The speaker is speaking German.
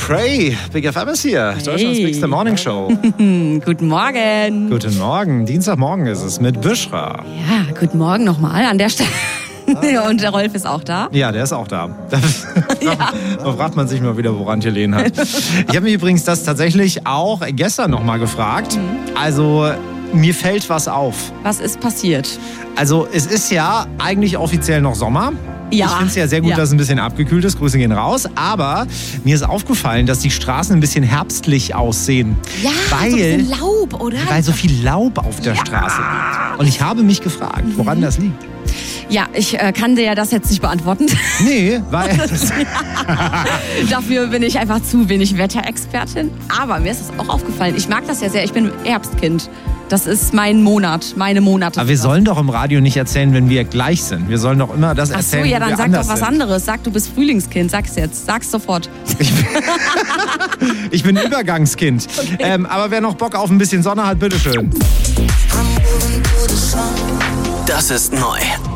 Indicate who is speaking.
Speaker 1: Cray, Big FM ist hier. Hey. Deutschlands Bigste Morning Show.
Speaker 2: Guten Morgen.
Speaker 1: Guten Morgen. Dienstagmorgen ist es mit Büschra.
Speaker 2: Ja, guten Morgen nochmal an der Stelle. Und der Rolf ist auch da.
Speaker 1: Ja, der ist auch da. Da fragt man sich mal wieder, woran Helene hat. Ich habe mich übrigens das tatsächlich auch gestern nochmal gefragt. Also, mir fällt was auf.
Speaker 2: Was ist passiert?
Speaker 1: Also, es ist ja eigentlich offiziell noch Sommer.
Speaker 2: Ja.
Speaker 1: Ich finde es ja sehr gut, dass es ein bisschen abgekühlt ist. Grüße gehen raus. Aber mir ist aufgefallen, dass die Straßen ein bisschen herbstlich aussehen.
Speaker 2: Ja, so ein bisschen Laub, oder?
Speaker 1: Weil so viel Laub auf der Straße liegt. Und ich habe mich gefragt, woran das liegt.
Speaker 2: Ja, ich kann dir ja das jetzt nicht beantworten.
Speaker 1: Nee, weil...
Speaker 2: Dafür bin ich einfach zu wenig Wetterexpertin. Aber mir ist es auch aufgefallen. Ich mag das ja sehr. Ich bin Herbstkind. Das ist mein Monat, meine Monate.
Speaker 1: Aber wir sollen doch im Radio nicht erzählen, wenn wir gleich sind. Wir sollen doch immer das erzählen,
Speaker 2: Ach so, ja, dann sag doch was
Speaker 1: sind.
Speaker 2: Anderes. Sag, du bist Frühlingskind. Sag's jetzt. Sag's sofort.
Speaker 1: Ich bin Übergangskind. Okay. Aber wer noch Bock auf ein bisschen Sonne hat, bitteschön.
Speaker 3: Das ist neu.